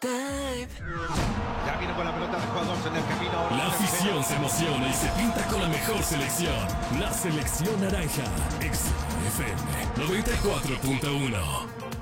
Dave. Ya viene con la pelota de jugadores en el camino. La afición se emociona y se pinta con la mejor selección. La selección naranja. XFM 94.1.